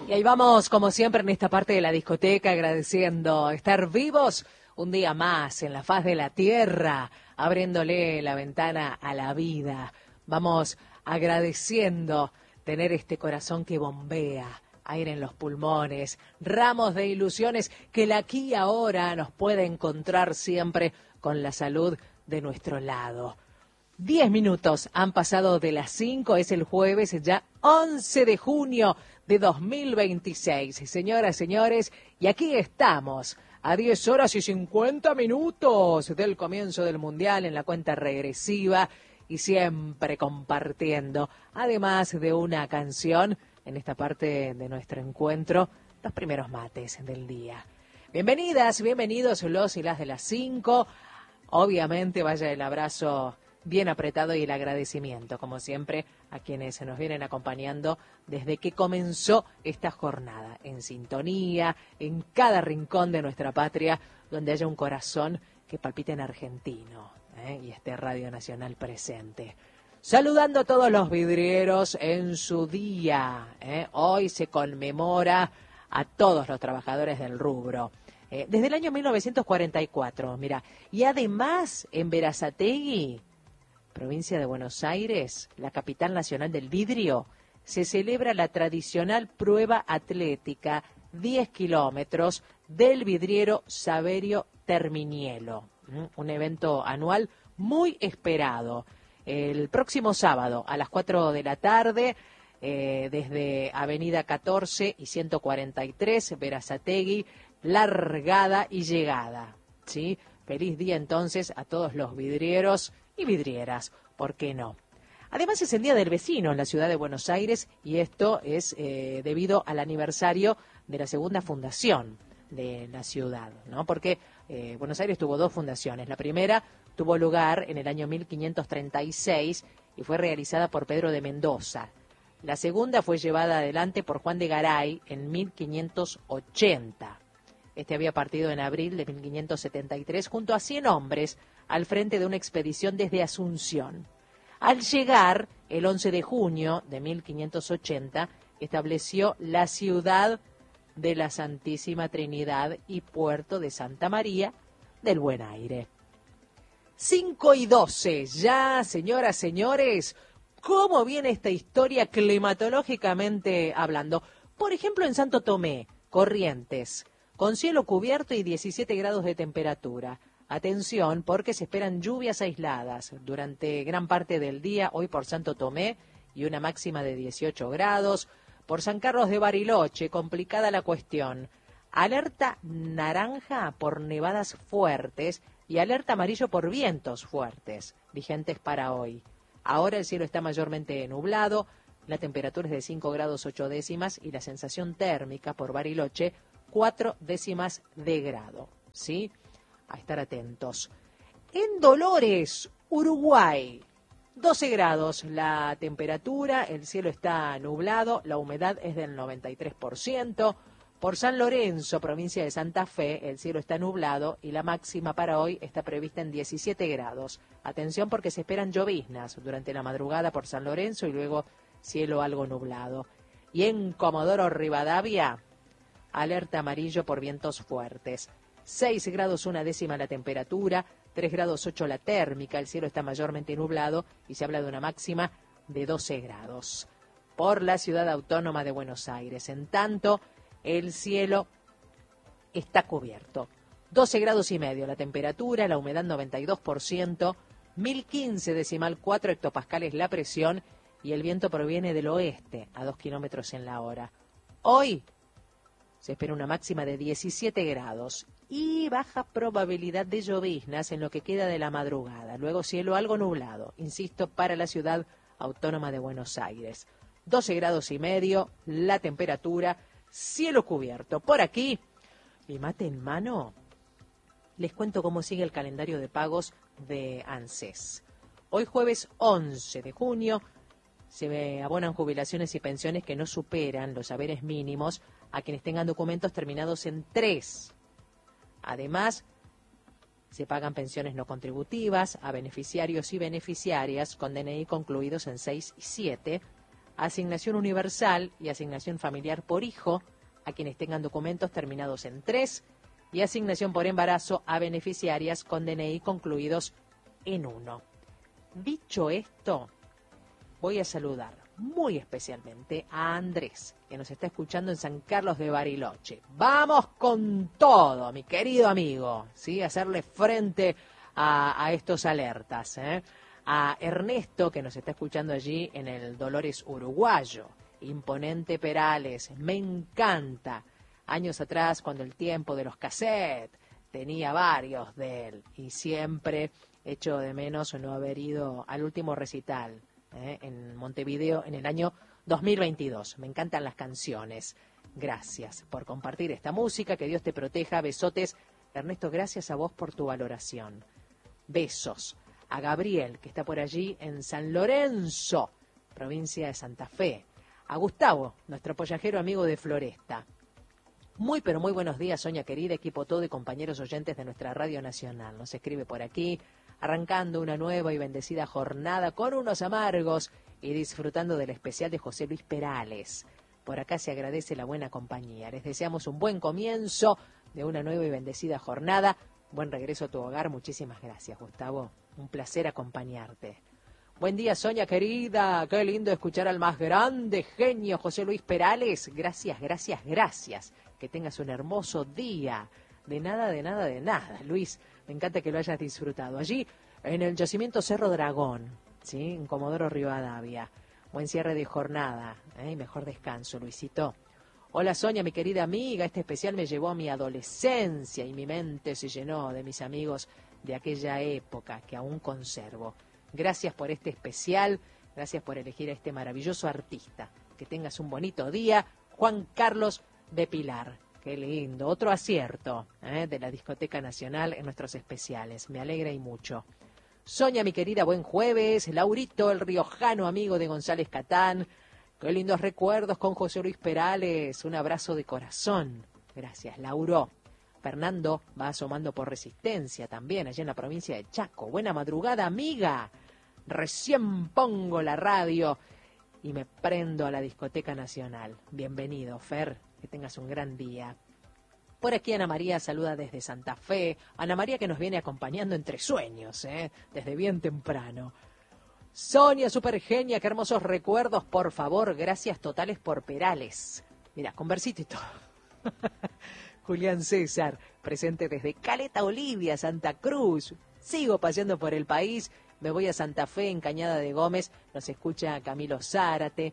Y ahí vamos, como siempre, en esta parte de la discoteca, agradeciendo estar vivos un día más en la faz de la tierra, abriéndole la ventana a la vida. Vamos agradeciendo tener este corazón que bombea, aire en los pulmones, ramos de ilusiones que el aquí y ahora nos puede encontrar siempre con la salud de nuestro lado. 10 minutos han pasado de las 5, es el jueves, ya 11 de junio de 2026. Señoras, señores, y aquí estamos, a 10 horas y 50 minutos del comienzo del Mundial en la cuenta regresiva y siempre compartiendo, además de una canción, en esta parte de nuestro encuentro, los primeros mates del día. Bienvenidas, bienvenidos los y las de las 5. Obviamente vaya el abrazo bien apretado y el agradecimiento, como siempre, a quienes se nos vienen acompañando desde que comenzó esta jornada, en sintonía, en cada rincón de nuestra patria, donde haya un corazón que palpite en argentino, y esté Radio Nacional presente. Saludando a todos los vidrieros en su día, hoy se conmemora a todos los trabajadores del rubro. Desde el año 1944, mira, y además en Berazategui, provincia de Buenos Aires, la capital nacional del vidrio, se celebra la tradicional prueba atlética 10 kilómetros del vidriero Saverio Terminielo, un evento anual muy esperado. El próximo sábado a las 4 de la tarde, desde Avenida 14 y 143, Berazategui, largada y llegada, ¿sí? Feliz día entonces a todos los vidrieros y vidrieras, ¿por qué no? Además es el Día del Vecino en la ciudad de Buenos Aires y esto es debido al aniversario de la segunda fundación de la ciudad, ¿no? Porque Buenos Aires tuvo dos fundaciones. La primera tuvo lugar en el año 1536 y fue realizada por Pedro de Mendoza. La segunda fue llevada adelante por Juan de Garay en 1580. Este había partido en abril de 1573 junto a 100 hombres al frente de una expedición desde Asunción. Al llegar, el 11 de junio de 1580, estableció la ciudad de la Santísima Trinidad y puerto de Santa María del Buen Aire. 5:12, ya, señoras, señores, ¿cómo viene esta historia climatológicamente hablando? Por ejemplo, en Santo Tomé, Corrientes, con cielo cubierto y 17 grados de temperatura. Atención, porque se esperan lluvias aisladas durante gran parte del día, hoy por Santo Tomé, y una máxima de 18 grados. Por San Carlos de Bariloche, complicada la cuestión. Alerta naranja por nevadas fuertes y alerta amarillo por vientos fuertes, vigentes para hoy. Ahora el cielo está mayormente nublado, la temperatura es de 5 grados 8 décimas y la sensación térmica por Bariloche 4 décimas de grado, ¿sí? A estar atentos. En Dolores, Uruguay, 12 grados la temperatura, el cielo está nublado, la humedad es del 93%. Por San Lorenzo, provincia de Santa Fe, el cielo está nublado y la máxima para hoy está prevista en 17 grados. Atención porque se esperan lloviznas durante la madrugada por San Lorenzo y luego cielo algo nublado. Y en Comodoro Rivadavia, alerta amarillo por vientos fuertes. 6 grados 1 décima la temperatura, 3 grados 8 la térmica, el cielo está mayormente nublado y se habla de una máxima de 12 grados. Por la ciudad autónoma de Buenos Aires, en tanto, el cielo está cubierto. 12 grados y medio la temperatura, la humedad 92%, 1015 decimal 4 hectopascales la presión y el viento proviene del oeste a 2 kilómetros en la hora. Hoy se espera una máxima de 17 grados y baja probabilidad de lloviznas en lo que queda de la madrugada. Luego cielo algo nublado, insisto, para la ciudad autónoma de Buenos Aires. 12 grados y medio la temperatura, cielo cubierto. Por aquí, mi mate en mano, les cuento cómo sigue el calendario de pagos de ANSES. Hoy jueves 11 de junio se abonan jubilaciones y pensiones que no superan los haberes mínimos a quienes tengan documentos terminados en 3. Además, se pagan pensiones no contributivas a beneficiarios y beneficiarias con DNI concluidos en 6 y 7. asignación universal y asignación familiar por hijo a quienes tengan documentos terminados en 3 y asignación por embarazo a beneficiarias con DNI concluidos en 1. Dicho esto, voy a saludar muy especialmente a Andrés, que nos está escuchando en San Carlos de Bariloche. Vamos con todo, mi querido amigo, ¿sí? Hacerle frente a estos alertas, ¿eh? A Ernesto, que nos está escuchando allí en el Dolores Uruguayo. Imponente Perales, me encanta. Años atrás, cuando el tiempo de los cassettes, tenía varios de él y siempre echo de menos no haber ido al último recital en Montevideo en el año 2022. Me encantan las canciones. Gracias por compartir esta música, que Dios te proteja. Besotes. Ernesto, gracias a vos por tu valoración. Besos a Gabriel, que está por allí en San Lorenzo, provincia de Santa Fe. A Gustavo, nuestro pollajero amigo de Floresta. Muy, pero muy buenos días, Sonia querida, equipo todo y compañeros oyentes de nuestra Radio Nacional. Nos escribe por aquí, arrancando una nueva y bendecida jornada con unos amargos y disfrutando del especial de José Luis Perales. Por acá se agradece la buena compañía. Les deseamos un buen comienzo de una nueva y bendecida jornada. Buen regreso a tu hogar. Muchísimas gracias, Gustavo. Un placer acompañarte. Buen día, Sonia querida. Qué lindo escuchar al más grande genio José Luis Perales. Gracias, gracias, gracias. Que tengas un hermoso día. De nada, de nada, de nada, Luis. Me encanta que lo hayas disfrutado. Allí, en el yacimiento Cerro Dragón, ¿sí? En Comodoro Rivadavia. Buen cierre de jornada, y mejor descanso, Luisito. Hola, Sonia, mi querida amiga. Este especial me llevó a mi adolescencia y mi mente se llenó de mis amigos de aquella época que aún conservo. Gracias por este especial, gracias por elegir a este maravilloso artista. Que tengas un bonito día. Juan Carlos de Pilar. Qué lindo, otro acierto de la Discoteca Nacional en nuestros especiales. Me alegra y mucho. Sonia, mi querida, buen jueves. Laurito, el riojano amigo de González Catán. Qué lindos recuerdos con José Luis Perales. Un abrazo de corazón. Gracias, Lauro. Fernando va asomando por Resistencia también, allá en la provincia de Chaco. Buena madrugada, amiga. Recién pongo la radio y me prendo a la Discoteca Nacional. Bienvenido, Fer. Que tengas un gran día. Por aquí Ana María saluda desde Santa Fe. Ana María que nos viene acompañando entre sueños, desde bien temprano. Sonia, super genia, qué hermosos recuerdos, por favor. Gracias totales por Perales. Mira, con versito y todo. Julián César, presente desde Caleta Olivia, Santa Cruz. Sigo paseando por el país. Me voy a Santa Fe, en Cañada de Gómez. Nos escucha Camilo Zárate.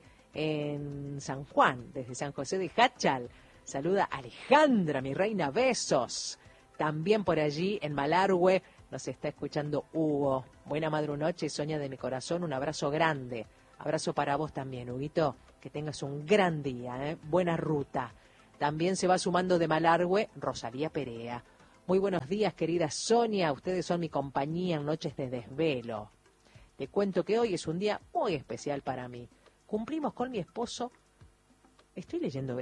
En San Juan, desde San José de Hachal. Saluda Alejandra, mi reina, besos. También por allí, en Malargüe, nos está escuchando Hugo. Buena madrunoche, Sonia de mi corazón, un abrazo grande. Abrazo para vos también, Huguito. Que tengas un gran día, buena ruta. También se va sumando de Malargüe, Rosalía Perea. Muy buenos días, querida Sonia. Ustedes son mi compañía en noches de desvelo. Te cuento que hoy es un día muy especial para mí. Cumplimos con mi esposo, estoy leyendo,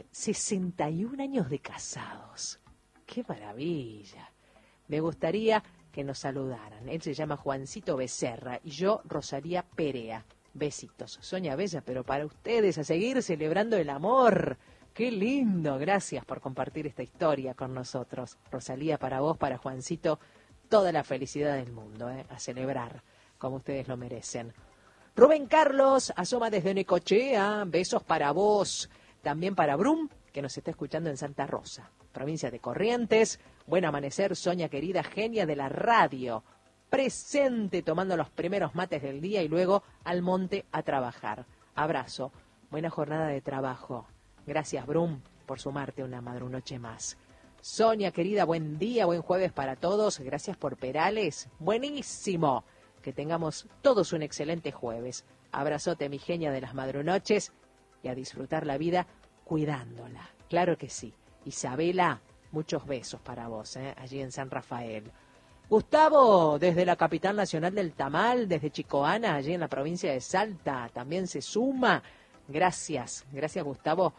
61 años de casados. ¡Qué maravilla! Me gustaría que nos saludaran. Él se llama Juancito Becerra y yo, Rosalía Perea. Besitos. Sonia Bella, pero para ustedes, a seguir celebrando el amor. ¡Qué lindo! Gracias por compartir esta historia con nosotros. Rosalía, para vos, para Juancito, toda la felicidad del mundo, a celebrar como ustedes lo merecen. Rubén Carlos asoma desde Necochea, besos para vos, también para Brum, que nos está escuchando en Santa Rosa, provincia de Corrientes. Buen amanecer, Sonia querida, genia de la radio, presente tomando los primeros mates del día y luego al monte a trabajar. Abrazo, buena jornada de trabajo. Gracias, Brum, por sumarte una madrunoche más. Sonia querida, buen día, buen jueves para todos, gracias por Perales, buenísimo. Que tengamos todos un excelente jueves. Abrazote, mi genia de las madrunoches, y a disfrutar la vida cuidándola. Claro que sí. Isabela, muchos besos para vos, allí en San Rafael. Gustavo, desde la capital nacional del tamal, desde Chicoana, allí en la provincia de Salta, también se suma. Gracias, gracias Gustavo.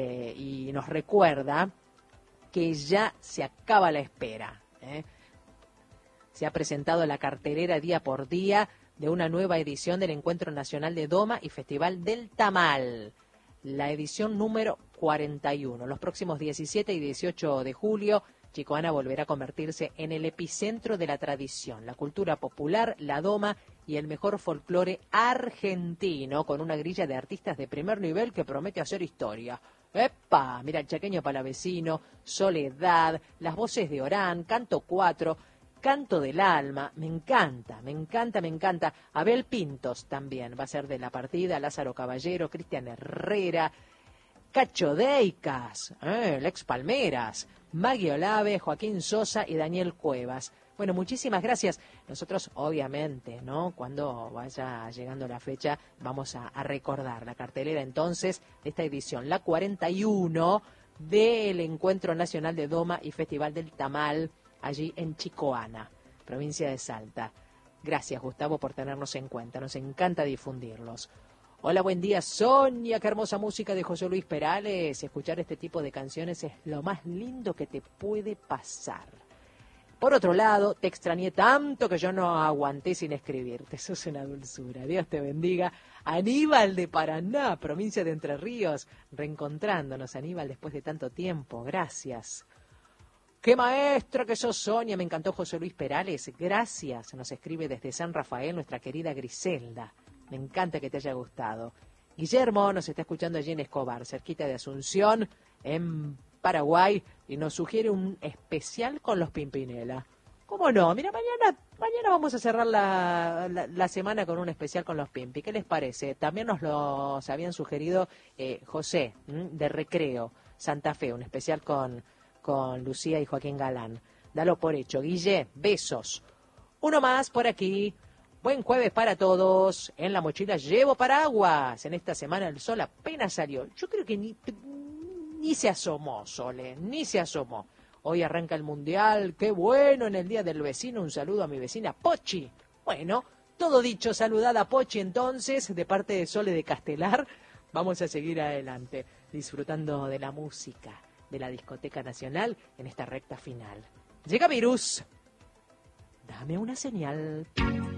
Y nos recuerda que ya se acaba la espera, Se ha presentado la cartelera día por día de una nueva edición del Encuentro Nacional de Doma y Festival del Tamal, la edición número 41. Los próximos 17 y 18 de julio, Chicoana volverá a convertirse en el epicentro de la tradición, la cultura popular, la doma y el mejor folclore argentino, con una grilla de artistas de primer nivel que promete hacer historia. ¡Epa! Mira, el chaqueño palavecino, Soledad, las voces de Orán, Canto 4, Canto del Alma, me encanta, me encanta, me encanta. Abel Pintos también va a ser de la partida, Lázaro Caballero, Cristian Herrera, Cacho Deicas, Lex Palmeras, Maggie Olave, Joaquín Sosa y Daniel Cuevas. Bueno, muchísimas gracias. Nosotros, obviamente, ¿no? Cuando vaya llegando la fecha, vamos a recordar la cartelera entonces de esta edición, la 41 del Encuentro Nacional de Doma y Festival del Tamal, allí en Chicoana, provincia de Salta. Gracias, Gustavo, por tenernos en cuenta. Nos encanta difundirlos. Hola, buen día, Sonia. Qué hermosa música de José Luis Perales. Escuchar este tipo de canciones es lo más lindo que te puede pasar. Por otro lado, te extrañé tanto que yo no aguanté sin escribirte. Sos una dulzura. Dios te bendiga. Aníbal de Paraná, provincia de Entre Ríos. Reencontrándonos, Aníbal, después de tanto tiempo. Gracias. ¡Qué maestra que sos, Sonia! Me encantó José Luis Perales. Gracias. Nos escribe desde San Rafael nuestra querida Griselda. Me encanta que te haya gustado. Guillermo nos está escuchando allí en Escobar, cerquita de Asunción, en Paraguay, y nos sugiere un especial con los Pimpinela. ¿Cómo no? Mira, mañana vamos a cerrar la semana con un especial con los Pimpi. ¿Qué les parece? También nos los habían sugerido José, de Recreo, Santa Fe, un especial con Lucía y Joaquín Galán. Dalo por hecho. Guille, besos. Uno más por aquí. Buen jueves para todos. En la mochila llevo paraguas. En esta semana el sol apenas salió. Yo creo que ni se asomó, Sole, ni se asomó. Hoy arranca el Mundial. Qué bueno, en el Día del Vecino. Un saludo a mi vecina Pochi. Bueno, todo dicho, saludada a Pochi entonces, de parte de Sole de Castelar. Vamos a seguir adelante, disfrutando de la música de la Discoteca Nacional en esta recta final. Llega Virus. Dame una señal.